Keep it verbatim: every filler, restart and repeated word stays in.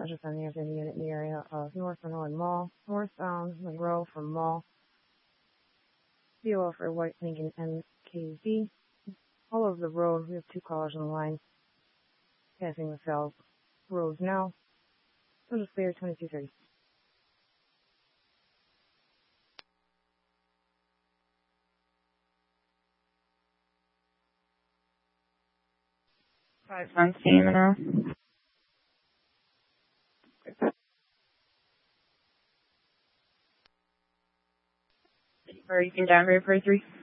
just on the after the unit in the area of North Minoan Mall, northbound Monroe from Mall, C O L for White Lincoln M K Z. All over the road, we have two cars on the line, passing the South Road now. So just clear twenty-two thirty. Five on Monroe. Or you can down for three.